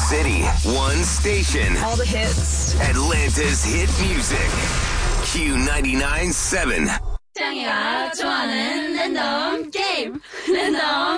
city, one station. All the hits. Atlanta's hit music. Q99.7. 태양이가 좋아하는 랜덤 게임. 랜덤